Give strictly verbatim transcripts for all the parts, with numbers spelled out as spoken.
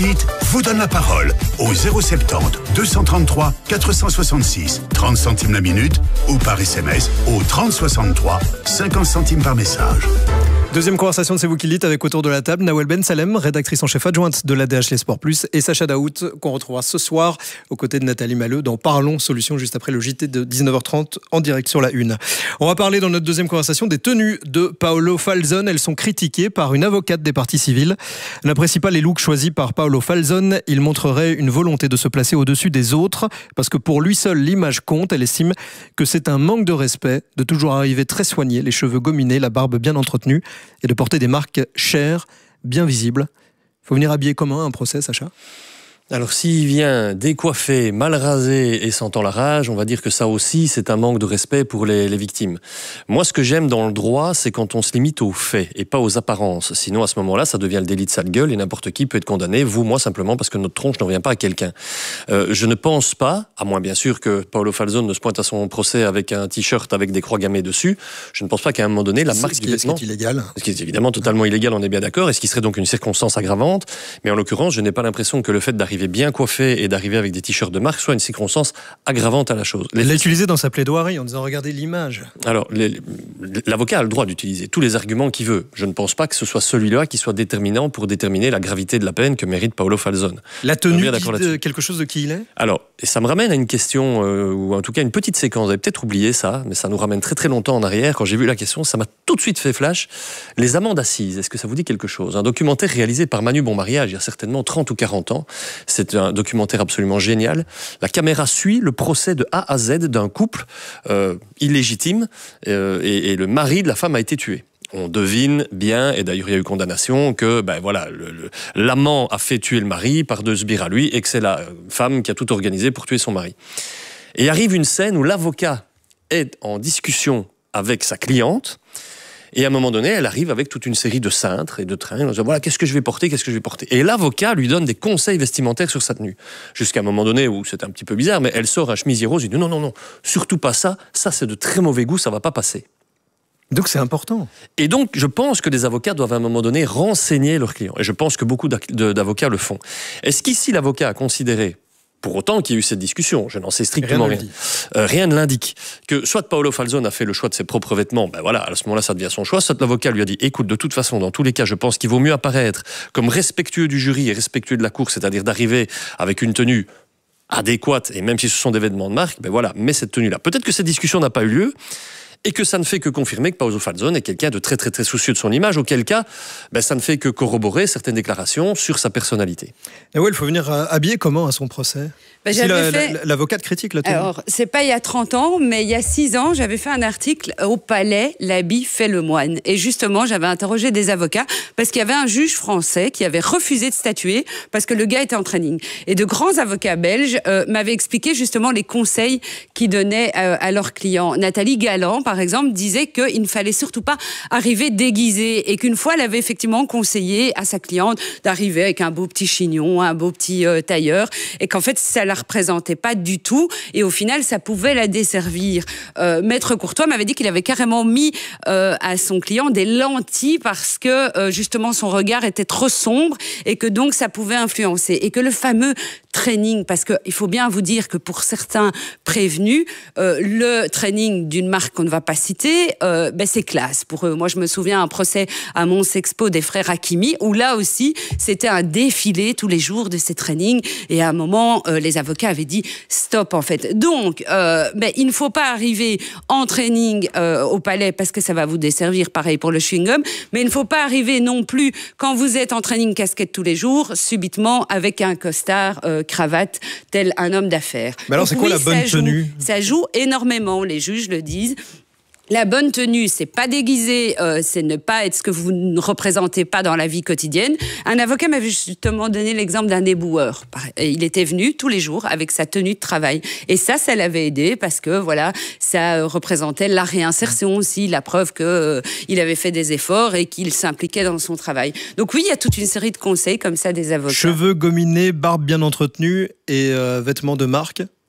dites vous donne la parole au zéro soixante-dix deux cent trente-trois quatre cent soixante-six, trente centimes la minute, ou par S M S au trente soixante-trois, cinquante centimes par message. Deuxième conversation de C'est vous qui le dites avec autour de la table Nawel Ben Salem, rédactrice en chef adjointe de l'A D H Les Sports Plus, et Sacha Daout, qu'on retrouvera ce soir aux côtés de Nathalie Maleux dans Parlons Solutions, juste après le J T de dix-neuf heures trente en direct sur la Une. On va parler dans notre deuxième conversation des tenues de Paolo Falzon. Elles sont critiquées par une avocate des parties civiles. Elle n'apprécie pas les looks choisis par Paolo Falzon. Il montrerait une volonté de se placer au-dessus des autres parce que pour lui seul l'image compte. Elle estime que c'est un manque de respect de toujours arriver très soigné, les cheveux gominés, la barbe bien entretenue, et de porter des marques chères, bien visibles. Il faut venir habillé comment à un procès, Sacha ? Alors s'il vient décoiffé, mal rasé et sentant la rage, on va dire que ça aussi c'est un manque de respect pour les, les victimes. Moi ce que j'aime dans le droit, c'est quand on se limite aux faits et pas aux apparences. Sinon à ce moment-là ça devient le délit de sale gueule et n'importe qui peut être condamné, vous, moi simplement parce que notre tronche ne revient pas à quelqu'un. Euh, je ne pense pas, à moins bien sûr que Paolo Falzon ne se pointe à son procès avec un t-shirt avec des croix gammées dessus, je ne pense pas qu'à un moment donné la c'est marque ce du qui, vêtement... Ce qui est illégal. Ce qui est évidemment totalement illégal, on est bien d'accord, et ce qui serait donc une circonstance aggravante, mais en l'occurrence je n'ai pas l'impression que le fait d'arriver bien coiffé et d'arriver avec des t-shirts de marque soit une circonstance aggravante à la chose. Elle l'a utilisé dans sa plaidoirie en disant regardez l'image. Alors, les, l'avocat a le droit d'utiliser tous les arguments qu'il veut. Je ne pense pas que ce soit celui-là qui soit déterminant pour déterminer la gravité de la peine que mérite Paolo Falzon. La tenue dit quelque chose de qui il est ? Alors, et ça me ramène à une question, euh, ou en tout cas une petite séquence. Vous avez peut-être oublié ça, mais ça nous ramène très très longtemps en arrière. Quand j'ai vu la question, ça m'a tout de suite fait flash. Les amendes assises, est-ce que ça vous dit quelque chose ? Un documentaire réalisé par Manu Bonmariage il y a certainement trente ou quarante ans. C'est un documentaire absolument génial. La caméra suit le procès de A à Z d'un couple euh, illégitime euh, et, et le mari de la femme a été tué. On devine bien, et d'ailleurs il y a eu condamnation, que ben voilà, le, le, l'amant a fait tuer le mari par deux sbires à lui et que c'est la femme qui a tout organisé pour tuer son mari. Et arrive une scène où l'avocat est en discussion avec sa cliente. Et à un moment donné, elle arrive avec toute une série de cintres et de trains. Elle dit, voilà, qu'est-ce que je vais porter, qu'est-ce que je vais porter. Et l'avocat lui donne des conseils vestimentaires sur sa tenue. Jusqu'à un moment donné où c'est un petit peu bizarre, mais elle sort un chemisier rose. Il dit, non, non, non, surtout pas ça. Ça, c'est de très mauvais goût, ça va pas passer. Donc c'est important. Et donc, je pense que les avocats doivent à un moment donné renseigner leurs clients. Et je pense que beaucoup d'avocats le font. Est-ce qu'ici, l'avocat a considéré, pour autant qu'il y a eu cette discussion, je n'en sais strictement rien. Rien, euh, rien ne l'indique. Que soit Paolo Falzon a fait le choix de ses propres vêtements, ben voilà, à ce moment-là, ça devient son choix. Soit l'avocat lui a dit, écoute, de toute façon, dans tous les cas, je pense qu'il vaut mieux apparaître comme respectueux du jury et respectueux de la cour, c'est-à-dire d'arriver avec une tenue adéquate, et même si ce sont des vêtements de marque, ben voilà, mets cette tenue-là. Peut-être que cette discussion n'a pas eu lieu, et que ça ne fait que confirmer que Paolo Falzon est quelqu'un de très très très soucieux de son image, auquel cas, ben, ça ne fait que corroborer certaines déclarations sur sa personnalité. Et ouais, il faut venir habiller comment à son procès ? Ben, si la, fait... la, l'avocate critique la tenue. Alors, c'est pas il y a trente ans, mais il y a six ans, j'avais fait un article au Palais, l'habit fait le moine. Et justement, j'avais interrogé des avocats parce qu'il y avait un juge français qui avait refusé de statuer parce que le gars était en training. Et de grands avocats belges euh, m'avaient expliqué justement les conseils qu'ils donnaient euh, à leurs clients. Nathalie Galland, par exemple, disait qu'il ne fallait surtout pas arriver déguisé et qu'une fois, elle avait effectivement conseillé à sa cliente d'arriver avec un beau petit chignon, un beau petit euh, tailleur, et qu'en fait, ça la représentait pas du tout, et au final, ça pouvait la desservir. Euh, Maître Courtois m'avait dit qu'il avait carrément mis euh, à son client des lentilles parce que euh, justement son regard était trop sombre et que donc ça pouvait influencer. Et que le fameux training, parce qu'il faut bien vous dire que pour certains prévenus, euh, le training d'une marque qu'on ne va pas citer, euh, ben c'est classe pour eux. Moi, je me souviens un procès à Mons Expo des frères Hakimi, où là aussi, c'était un défilé tous les jours de ces trainings, et à un moment, euh, les avocats avaient dit stop, en fait. Donc, euh, ben, il ne faut pas arriver en training euh, au palais, parce que ça va vous desservir, pareil pour le chewing-gum, mais il ne faut pas arriver non plus, quand vous êtes en training casquette tous les jours, subitement avec un costard euh, cravate, tel un homme d'affaires. Mais alors, donc, c'est quoi oui, la bonne ça tenue ? joue, Ça joue énormément, les juges le disent. La bonne tenue, c'est pas déguiser, euh, c'est ne pas être ce que vous ne représentez pas dans la vie quotidienne. Un avocat m'avait justement donné l'exemple d'un éboueur. Il était venu tous les jours avec sa tenue de travail. Et ça, ça l'avait aidé parce que, voilà, ça représentait la réinsertion aussi, la preuve qu'il euh, avait fait des efforts et qu'il s'impliquait dans son travail. Donc oui, il y a toute une série de conseils comme ça des avocats. Cheveux gominés, barbe bien entretenue et euh, vêtements de marque, c'est choquant ?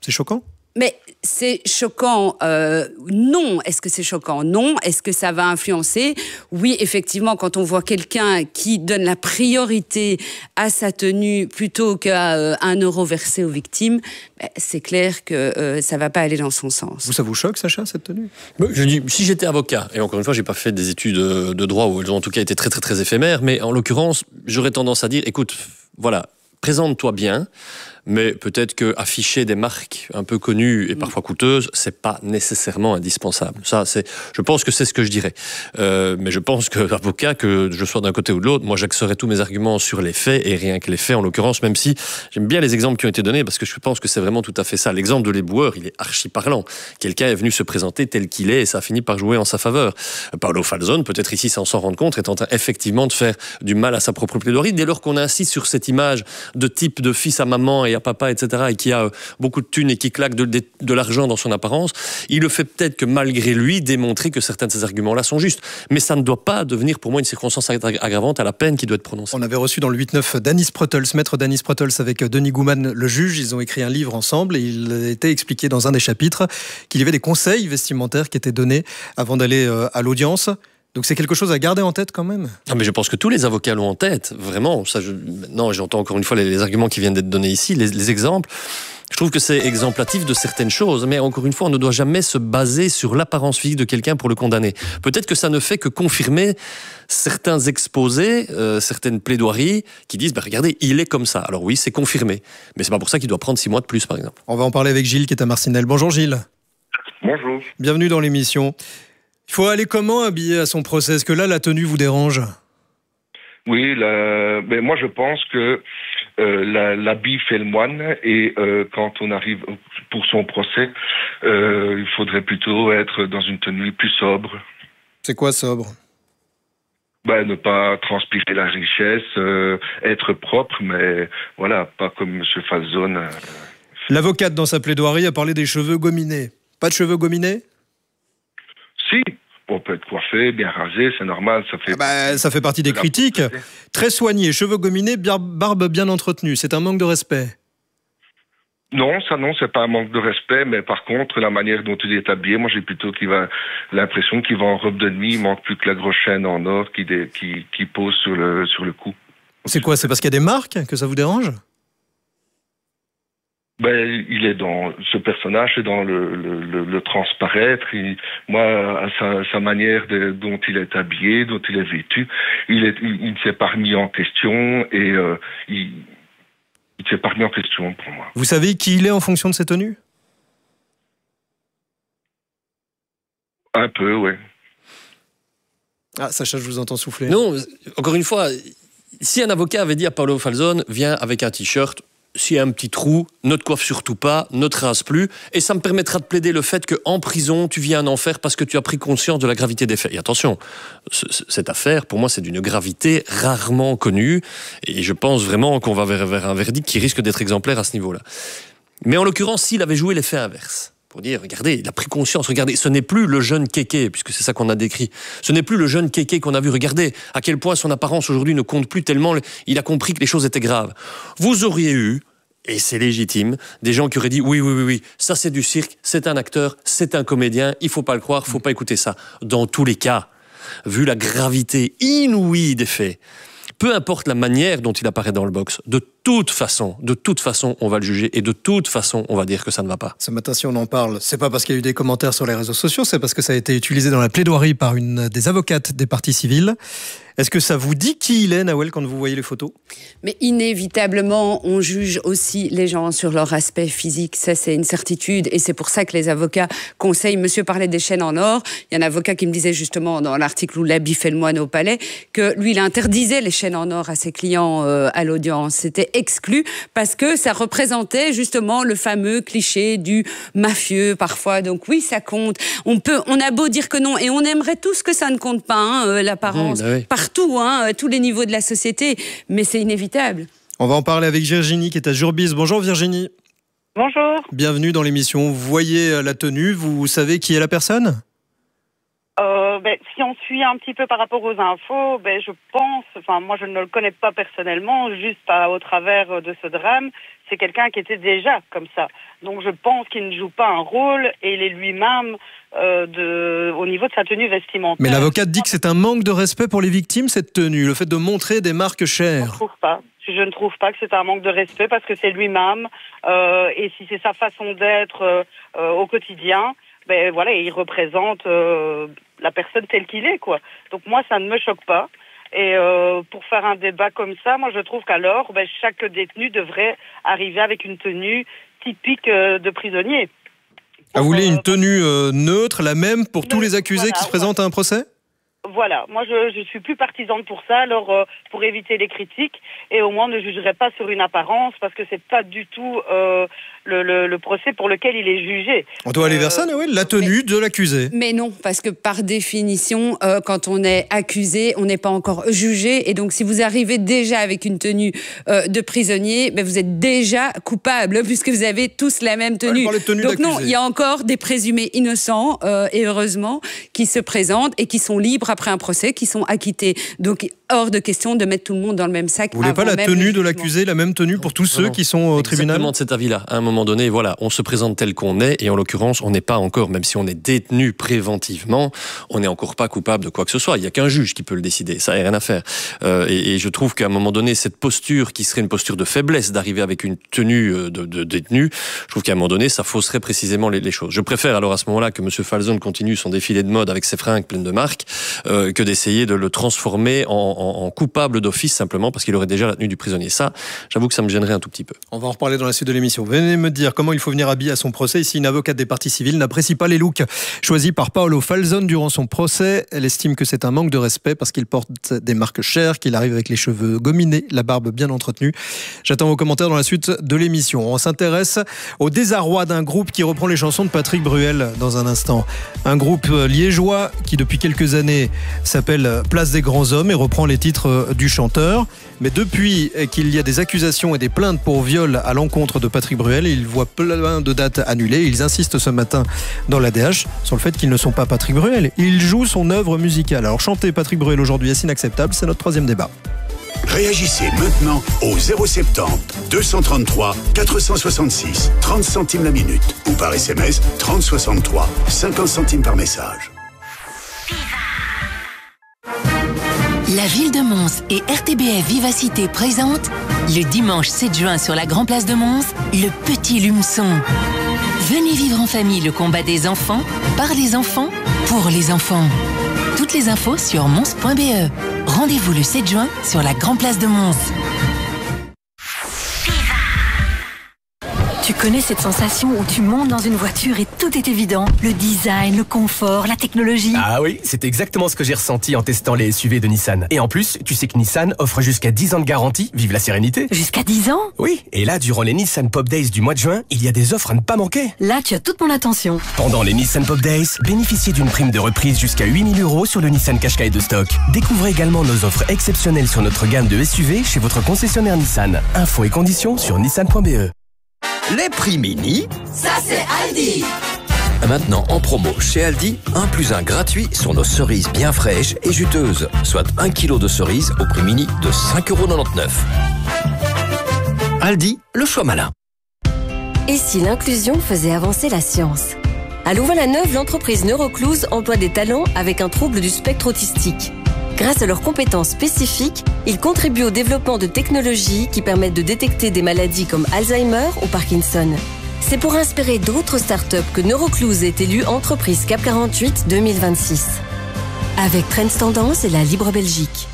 Mais c'est choquant, euh, non. Est-ce que c'est choquant? Non. Est-ce que ça va influencer? Oui, effectivement, quand on voit quelqu'un qui donne la priorité à sa tenue plutôt qu'à euh, un euro versé aux victimes, ben, c'est clair que euh, ça ne va pas aller dans son sens. Vous, ça vous choque, Sacha, cette tenue? Je dis, si j'étais avocat, et encore une fois, j'ai pas fait des études de droit où elles ont en tout cas été très très très éphémères, mais en l'occurrence, j'aurais tendance à dire, écoute, voilà, présente-toi bien. Mais peut-être que afficher des marques un peu connues et parfois coûteuses, c'est pas nécessairement indispensable. Ça, c'est, je pense que c'est ce que je dirais. Euh, mais je pense que avocat, que je sois d'un côté ou de l'autre, moi, j'axerai tous mes arguments sur les faits et rien que les faits en l'occurrence. Même si j'aime bien les exemples qui ont été donnés parce que je pense que c'est vraiment tout à fait ça. L'exemple de l'éboueur, il est archi parlant. Quelqu'un est venu se présenter tel qu'il est et ça a fini par jouer en sa faveur. Paolo Falzone, peut-être ici sans s'en rendre compte, est en train effectivement de faire du mal à sa propre plaidoirie. Dès lors qu'on insiste sur cette image de type de fils à maman et à papa, et cetera, et qui a beaucoup de thunes et qui claque de, de, de l'argent dans son apparence, il le fait peut-être que malgré lui démontrer que certains de ces arguments-là sont justes. Mais ça ne doit pas devenir pour moi une circonstance aggravante à la peine qui doit être prononcée. On avait reçu dans le huit neuf Danis Protels, maître Danis Protels avec Denis Gouman, le juge. Ils ont écrit un livre ensemble et il était expliqué dans un des chapitres qu'il y avait des conseils vestimentaires qui étaient donnés avant d'aller à l'audience. Donc c'est quelque chose à garder en tête quand même. Non, mais je pense que tous les avocats l'ont en tête, vraiment. Ça, je... Non, j'entends encore une fois les, les arguments qui viennent d'être donnés ici, les, les exemples. Je trouve que c'est exemplatif de certaines choses, mais encore une fois, on ne doit jamais se baser sur l'apparence physique de quelqu'un pour le condamner. Peut-être que ça ne fait que confirmer certains exposés, euh, certaines plaidoiries qui disent bah, « regardez, il est comme ça ». Alors oui, c'est confirmé, mais c'est pas pour ça qu'il doit prendre six mois de plus, par exemple. On va en parler avec Gilles qui est à Marcinelle. Bonjour Gilles. Bonjour. Bienvenue dans l'émission. Il faut aller comment habillé à son procès? Est-ce que là, la tenue vous dérange? Oui, la... mais moi je pense que euh, l'habit fait le moine et euh, quand on arrive pour son procès, euh, il faudrait plutôt être dans une tenue plus sobre. C'est quoi sobre? Ben, ne pas transpirer la richesse, euh, être propre, mais voilà, pas comme M. Falzone. Euh... L'avocate dans sa plaidoirie a parlé des cheveux gominés. Pas de cheveux gominés? Si, on peut être coiffé, bien rasé, c'est normal. Ça fait, ah bah, ça fait partie des critiques. Très soigné, cheveux gominés, barbe bien entretenue. C'est un manque de respect. Non, ça non, c'est pas un manque de respect, mais par contre, la manière dont il est habillé, moi j'ai plutôt qu'il va, l'impression qu'il va en robe de nuit, il manque plus que la grosse chaîne en or qui, dé, qui, qui pose sur le, sur le cou. C'est quoi? C'est parce qu'il y a des marques que ça vous dérange? Ben, il est dans ce personnage, c'est dans le, le, le, le transparaître. Il, moi, à sa, sa manière de, dont il est habillé, dont il est vêtu, il, est, il, il ne s'est pas remis en question et euh, il, il ne s'est pas remis en question pour moi. Vous savez qui il est en fonction de ses tenues? Un peu, oui. Ah, Sacha, je vous entends souffler. Non, encore une fois, si un avocat avait dit à Paolo Falzone, viens avec un t-shirt, s'il y a un petit trou, ne te coiffe surtout pas, ne te rase plus, et ça me permettra de plaider le fait qu'en prison, tu viens en enfer parce que tu as pris conscience de la gravité des faits. Et attention, cette affaire, pour moi, c'est d'une gravité rarement connue, et je pense vraiment qu'on va vers, vers un verdict qui risque d'être exemplaire à ce niveau-là. Mais en l'occurrence, s'il avait joué l'effet inverse, pour dire, regardez, il a pris conscience, regardez, ce n'est plus le jeune kéké, puisque c'est ça qu'on a décrit, ce n'est plus le jeune kéké qu'on a vu, regardez à quel point son apparence aujourd'hui ne compte plus tellement, il a compris que les choses étaient graves. Vous auriez eu, et c'est légitime, des gens qui auraient dit, oui, oui, oui, oui, ça c'est du cirque, c'est un acteur, c'est un comédien, il faut pas le croire, faut pas écouter ça. Dans tous les cas, vu la gravité inouïe des faits, peu importe la manière dont il apparaît dans le box, de toute façon, de toute façon, on va le juger et de toute façon, on va dire que ça ne va pas. Ce matin, si on en parle, c'est pas parce qu'il y a eu des commentaires sur les réseaux sociaux, c'est parce que ça a été utilisé dans la plaidoirie par une des avocates des parties civiles. Est-ce que ça vous dit qui il est, Nawel, quand vous voyez les photos? Mais inévitablement, on juge aussi les gens sur leur aspect physique. Ça, c'est une certitude. Et c'est pour ça que les avocats conseillent. Monsieur parlait des chaînes en or. Il y a un avocat qui me disait justement dans l'article où l'habit fait le moine au palais que lui, il interdisait les chaînes en or à ses clients euh, à l'audience. C'était exclu parce que ça représentait justement le fameux cliché du mafieux parfois. Donc oui, ça compte. On peut, on a beau dire que non, et on aimerait tous que ça ne compte pas, hein, euh, l'apparence. Mmh, bah oui. Partout, hein, tous les niveaux de la société, mais c'est inévitable. On va en parler avec Virginie qui est à Jurbis. Bonjour Virginie. Bonjour. Bienvenue dans l'émission. Vous voyez la tenue, vous savez qui est la personne? Euh, ben, si on suit un petit peu par rapport aux infos, ben, je pense, enfin, moi je ne le connais pas personnellement, juste à, au travers de ce drame, c'est quelqu'un qui était déjà comme ça. Donc je pense qu'il ne joue pas un rôle et il est lui-même euh, de, au niveau de sa tenue vestimentaire. Mais l'avocate dit que c'est un manque de respect pour les victimes, cette tenue, le fait de montrer des marques chères. Je ne trouve pas. Je ne trouve pas que c'est un manque de respect parce que c'est lui-même euh, et si c'est sa façon d'être euh, euh, au quotidien, ben voilà, il représente euh, la personne telle qu'il est, quoi. Donc moi, ça ne me choque pas. Et euh, pour faire un débat comme ça, moi, je trouve qu'alors, ben, chaque détenu devrait arriver avec une tenue typique euh, de prisonnier. Ah, vous voulez une tenue euh, neutre, la même pour tous les accusés voilà, qui se présentent à un procès ? Voilà, moi je, je suis plus partisane pour ça, alors euh, pour éviter les critiques, et au moins ne jugerai pas sur une apparence, parce que c'est pas du tout euh, le, le, le procès pour lequel il est jugé. On doit aller vers ça, Nawel, la tenue mais, de l'accusé. Mais non, parce que par définition, euh, quand on est accusé, on n'est pas encore jugé, et donc si vous arrivez déjà avec une tenue euh, de prisonnier, ben vous êtes déjà coupable, puisque vous avez tous la même tenue. Ouais, de tenue donc non, d'accusé. il y a encore des présumés innocents, euh, et heureusement, qui se présentent et qui sont libres après un procès, qui sont acquittés. Donc, hors de question de mettre tout le monde dans le même sac. Vous voulez pas la même tenue le de l'accusé, la même tenue pour tous Non, ceux non. qui sont au tribunal ? Exactement de cet avis-là. À un moment donné, voilà, on se présente tel qu'on est, et en l'occurrence, on n'est pas encore, même si on est détenu préventivement, on n'est encore pas coupable de quoi que ce soit. Il n'y a qu'un juge qui peut le décider. Ça n'a rien à faire. Euh, et, et je trouve qu'à un moment donné, cette posture qui serait une posture de faiblesse, d'arriver avec une tenue de, de détenu, je trouve qu'à un moment donné, ça fausserait précisément les, les choses. Je préfère alors à ce moment-là que M. Falzon continue son défilé de mode avec ses fringues pleines de marques, euh, que d'essayer de le transformer en, en, en coupable d'office simplement parce qu'il aurait déjà la tenue du prisonnier. Ça, j'avoue que ça me gênerait un tout petit peu. On va en reparler dans la suite de l'émission. Venez me dire comment il faut venir habillé à son procès. Ici, une avocate des parties civiles n'apprécie pas les looks choisis par Paolo Falzon durant son procès. Elle estime que c'est un manque de respect parce qu'il porte des marques chères, qu'il arrive avec les cheveux gominés, la barbe bien entretenue. J'attends vos commentaires dans la suite de l'émission. On s'intéresse au désarroi d'un groupe qui reprend les chansons de Patrick Bruel dans un instant. Un groupe liégeois qui depuis quelques années s'appelle Place des Grands Hommes et reprend les titres du chanteur. Mais depuis qu'il y a des accusations et des plaintes pour viol à l'encontre de Patrick Bruel, ils voient plein de dates annulées. Ils insistent ce matin dans l'A D H sur le fait qu'ils ne sont pas Patrick Bruel. Ils jouent son œuvre musicale. Alors chanter Patrick Bruel aujourd'hui est inacceptable, c'est notre troisième débat. Réagissez maintenant au zéro soixante-dix deux cent trente-trois quatre cent soixante-six, trente centimes la minute ou par S M S trente soixante-trois, cinquante centimes par message. La ville de Mons et R T B F Vivacité présentent le dimanche sept juin sur la Grand Place de Mons, le Petit Lumeçon. Venez vivre en famille le combat des enfants, par les enfants, pour les enfants. Toutes les infos sur mons point b e. Rendez-vous le sept juin sur la Grand Place de Mons. Tu connais cette sensation où tu montes dans une voiture et tout est évident? Le design, le confort, la technologie. Ah oui, c'est exactement ce que j'ai ressenti en testant les S U V de Nissan. Et en plus, tu sais que Nissan offre jusqu'à dix ans de garantie, vive la sérénité. Jusqu'à dix ans? Oui, et là, durant les Nissan Pop Days du mois de juin, il y a des offres à ne pas manquer. Là, tu as toute mon attention. Pendant les Nissan Pop Days, bénéficiez d'une prime de reprise jusqu'à huit mille euros sur le Nissan Qashqai de stock. Découvrez également nos offres exceptionnelles sur notre gamme de S U V chez votre concessionnaire Nissan. Infos et conditions sur nissan point b e. Les prix mini, ça c'est Aldi. Maintenant en promo chez Aldi, un plus un gratuit sur nos cerises bien fraîches et juteuses, soit un kilo de cerises au prix mini de cinq euros quatre-vingt-dix-neuf. Aldi, le choix malin. Et si l'inclusion faisait avancer la science? À Louvain-la-Neuve, l'entreprise Neurocluse emploie des talents avec un trouble du spectre autistique. Grâce à leurs compétences spécifiques, ils contribuent au développement de technologies qui permettent de détecter des maladies comme Alzheimer ou Parkinson. C'est pour inspirer d'autres startups que Neurocluse est élue entreprise C A P quarante-huit deux mille vingt-six. Avec Trends Tendance et la Libre Belgique.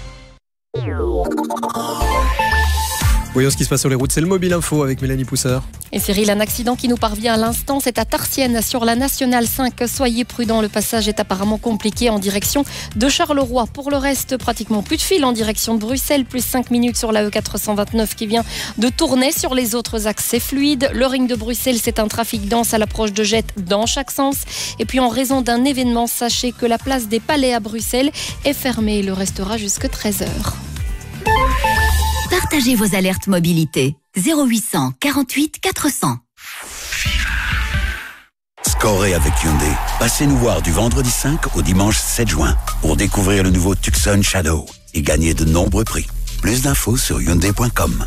Voyons ce qui se passe sur les routes, c'est le Mobile Info avec Mélanie Pousseur. Et Cyril, un accident qui nous parvient à l'instant, c'est à Tarsienne sur la Nationale cinq. Soyez prudents, le passage est apparemment compliqué en direction de Charleroi. Pour le reste, pratiquement plus de fil en direction de Bruxelles, plus cinq minutes sur la E quatre cent vingt-neuf qui vient de tourner. Sur les autres axes, c'est fluide. Le ring de Bruxelles, c'est un trafic dense à l'approche de Jette dans chaque sens. Et puis en raison d'un événement, sachez que la place des Palais à Bruxelles est fermée et le restera jusqu'à treize heures. Partagez vos alertes mobilité. zéro huit cent quarante-huit quatre cents. Corée avec Hyundai. Passez nous voir du vendredi cinq au dimanche sept juin pour découvrir le nouveau Tucson Shadow et gagner de nombreux prix. Plus d'infos sur hyundai point com.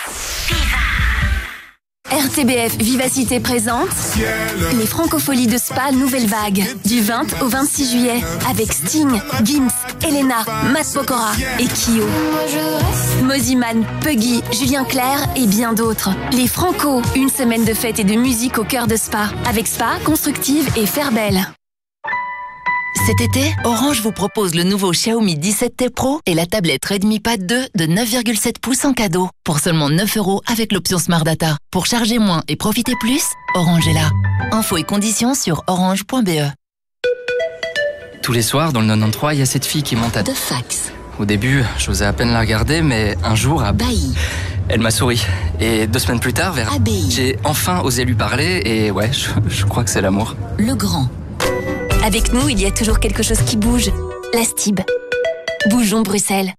R T B F Vivacité présente les Francopholies de Spa Nouvelle Vague du vingt au vingt-six juillet avec Sting, Gims, Elena, Matt Pokora et Kyo. Moziman, Puggy, Julien Clerc et bien d'autres. Les Franco, une semaine de fête et de musique au cœur de Spa avec Spa, Constructive et Fairbelle. Cet été, Orange vous propose le nouveau Xiaomi dix-sept T Pro et la tablette Redmi Pad deux de neuf virgule sept pouces en cadeau pour seulement neuf euros avec l'option Smart Data. Pour charger moins et profiter plus, Orange est là. Infos et conditions sur orange point b e. Tous les soirs, dans le quatre-vingt-treize, il y a cette fille qui monte à... De fax. Au début, j'osais à peine la regarder, mais un jour, à... Bailly. Elle m'a souri. Et deux semaines plus tard, vers... Abbaye. J'ai enfin osé lui parler et ouais, je, je crois que c'est l'amour. Le Grand. Avec nous, il y a toujours quelque chose qui bouge. La Stib. Bougeons Bruxelles.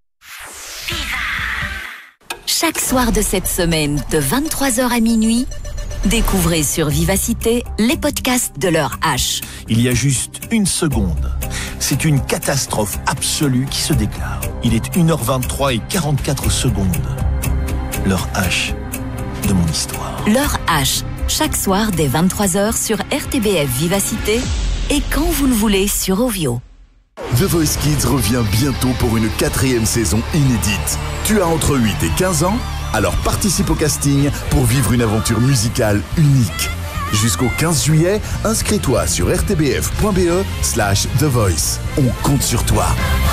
Chaque soir de cette semaine, de vingt-trois heures à minuit, découvrez sur Vivacité les podcasts de l'heure H. Il y a juste une seconde. C'est une catastrophe absolue qui se déclare. Il est une heure vingt-trois et quarante-quatre secondes. L'heure H de mon histoire. L'heure H, chaque soir dès vingt-trois heures sur R T B F Vivacité et quand vous le voulez sur Ovio. The Voice Kids revient bientôt pour une quatrième saison inédite. Tu as entre huit et quinze ans? Alors participe au casting pour vivre une aventure musicale unique. Jusqu'au quinze juillet, inscris-toi sur r t b f point b e slash The Voice. On compte sur toi.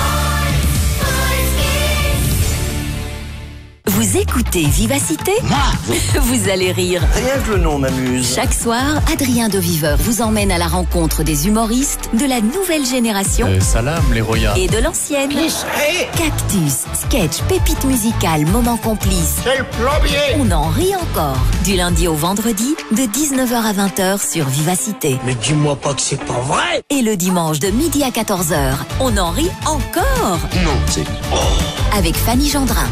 Vous écoutez Vivacité? Moi? Vous allez rire. Rien que le nom m'amuse. Chaque soir, Adrien de Viveur vous emmène à la rencontre des humoristes de la nouvelle génération euh, Salam, les royaux. Et de l'ancienne. Hey. Cactus, sketch, pépite musicale, moment complice. C'est le plombier. On en rit encore. Du lundi au vendredi, de dix-neuf heures à vingt heures sur Vivacité. Mais dis-moi pas que c'est pas vrai. Et le dimanche de midi à quatorze heures, on en rit encore. Non, c'est... Oh. Avec Fanny Gendrin.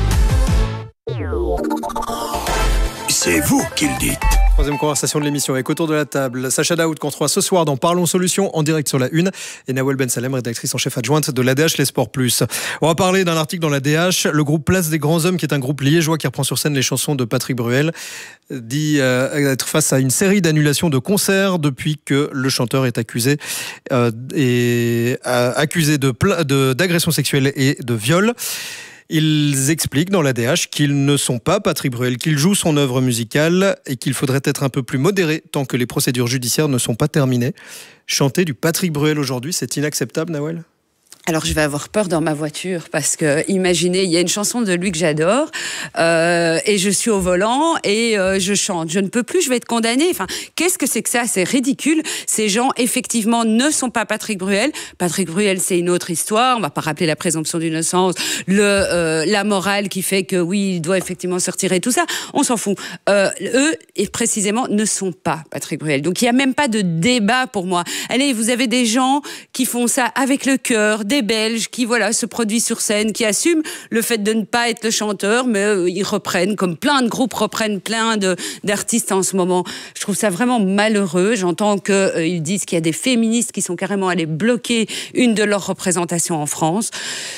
C'est vous qui le dites. Troisième conversation de l'émission avec autour de la table Sacha Daoud qu'on retrouve ce soir dans Parlons Solutions en direct sur la Une et Nawel Ben Salem, rédactrice en chef adjointe de l'A D H Les Sports Plus. On va parler d'un article dans l'A D H. Le groupe Place des Grands Hommes, qui est un groupe liégeois qui reprend sur scène les chansons de Patrick Bruel, dit euh, être face à une série d'annulations de concerts depuis que le chanteur est accusé euh, et euh, accusé de, de, d'agression sexuelle et de viol. Ils expliquent dans l'A D H qu'ils ne sont pas Patrick Bruel, qu'ils jouent son œuvre musicale et qu'il faudrait être un peu plus modéré tant que les procédures judiciaires ne sont pas terminées. Chanter du Patrick Bruel aujourd'hui, c'est inacceptable, Nawel ? Alors, je vais avoir peur dans ma voiture parce que, imaginez, il y a une chanson de lui que j'adore euh, et je suis au volant et euh, je chante. Je ne peux plus, je vais être condamnée. Enfin, qu'est-ce que c'est que ça ? C'est ridicule. Ces gens, effectivement, ne sont pas Patrick Bruel. Patrick Bruel, c'est une autre histoire. On va pas rappeler la présomption d'innocence, le euh, la morale qui fait que, oui, il doit effectivement se retirer, tout ça. On s'en fout. Euh, eux, et précisément, ne sont pas Patrick Bruel. Donc, il n'y a même pas de débat pour moi. Allez, vous avez des gens qui font ça avec le cœur, des Belges qui voilà se produisent sur scène, qui assument le fait de ne pas être le chanteur, mais euh, ils reprennent, comme plein de groupes reprennent plein de, d'artistes en ce moment. Je trouve ça vraiment malheureux. J'entends qu'ils euh, disent qu'il y a des féministes qui sont carrément allées bloquer une de leurs représentations en France.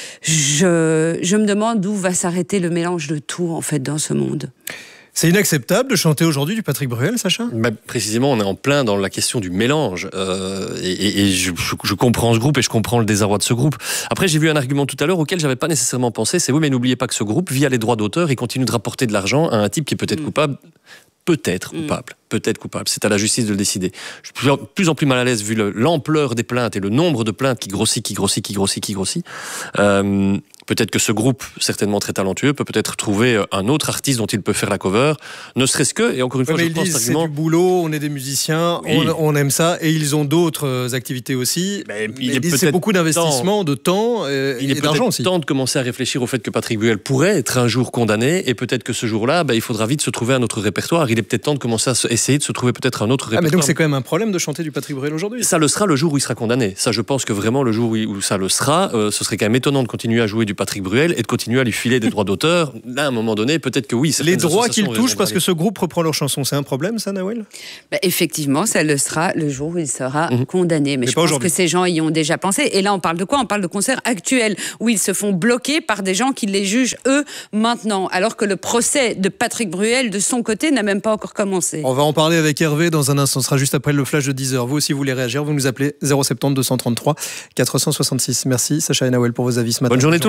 Je, je me demande d'où va s'arrêter le mélange de tout, en fait, dans ce monde. C'est inacceptable de chanter aujourd'hui du Patrick Bruel, Sacha ? Bah, précisément, on est en plein dans la question du mélange. Euh, et et, et je, je, je comprends ce groupe et je comprends le désarroi de ce groupe. Après, j'ai vu un argument tout à l'heure auquel j'avais pas nécessairement pensé. C'est oui, mais n'oubliez pas que ce groupe, via les droits d'auteur, il continue de rapporter de l'argent à un type qui est peut-être mmh. coupable. Peut-être mmh. coupable. Peut-être coupable. C'est à la justice de le décider. Je suis de plus en plus mal à l'aise vu le, l'ampleur des plaintes et le nombre de plaintes qui grossit, qui grossit, qui grossit, qui grossit. Euh, Peut-être que ce groupe, certainement très talentueux, peut peut-être trouver un autre artiste dont il peut faire la cover, ne serait-ce que, et encore une fois, ouais, je mais pense ils disent, argument... c'est du boulot, on est des musiciens, oui. on, on aime ça, et ils ont d'autres activités aussi. Mais, mais il ils disent, c'est beaucoup d'investissement, temps, de temps et, il est et d'argent aussi. Il est temps de commencer à réfléchir au fait que Patrick Bruel pourrait être un jour condamné, et peut-être que ce jour-là, bah, il faudra vite se trouver un autre répertoire. Il est peut-être temps de commencer à se, essayer de se trouver peut-être un autre répertoire. Ah, mais donc c'est quand même un problème de chanter du Patrick Bruel aujourd'hui. Ça le sera le jour où il sera condamné. Ça, je pense que vraiment le jour où ça le sera, euh, ce serait quand même étonnant de continuer à jouer du Patrick Bruel et de continuer à lui filer des droits d'auteur. Là, à un moment donné, peut-être que oui. Les droits qu'il touche parce que ce groupe reprend leurs chansons, c'est un problème, ça, Nawel? Bah, effectivement, ça le sera le jour où il sera mmh. condamné. Mais, Mais je pense que ces gens y ont déjà pensé. Et là, on parle de quoi? On parle de concerts actuels où ils se font bloquer par des gens qui les jugent, eux, maintenant. Alors que le procès de Patrick Bruel, de son côté, n'a même pas encore commencé. On va en parler avec Hervé dans un instant. Ce sera juste après le flash de dix heures. Vous aussi, vous voulez réagir, vous nous appelez zéro sept zéro deux cent trente-trois quatre cent soixante-six. Merci Sacha et Nawel pour vos avis ce matin. Bonne journée.